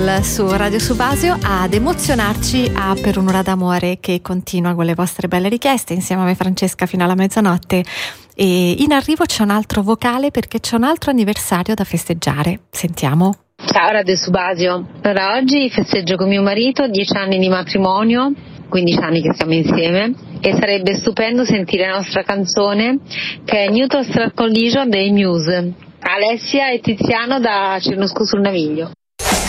Su Radio Subasio ad emozionarci a Per un'ora d'amore, che continua con le vostre belle richieste insieme a me Francesca fino alla mezzanotte. E in arrivo c'è un altro vocale perché c'è un altro anniversario da festeggiare. Sentiamo. Ciao Radio Subasio, allora oggi festeggio con mio marito 10 anni di matrimonio, 15 anni che stiamo insieme, e sarebbe stupendo sentire la nostra canzone che è Neutral Star Collision dei Muse. Alessia e Tiziano da Cernusco sul Naviglio.